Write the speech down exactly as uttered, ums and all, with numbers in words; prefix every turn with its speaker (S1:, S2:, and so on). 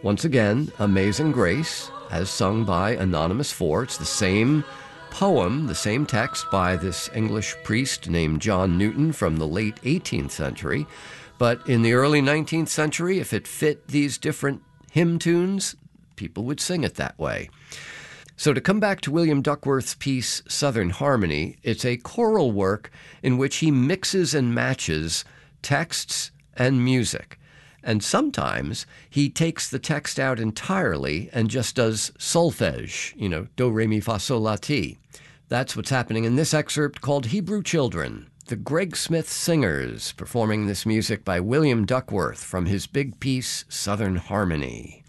S1: Once again, Amazing Grace, as sung by Anonymous Four. It's the same poem, the same text by this English priest named John Newton from the late eighteenth century. But in the early nineteenth century, if it fit these different hymn tunes, people would sing it that way. So to come back to William Duckworth's piece, Southern Harmony, it's a choral work in which he mixes and matches texts and music. And sometimes he takes the text out entirely and just does solfege, you know, do, re, mi, fa, sol, la, ti. That's what's happening in this excerpt called Hebrew Children, the Greg Smith Singers performing this music by William Duckworth from his big piece, Southern Harmony.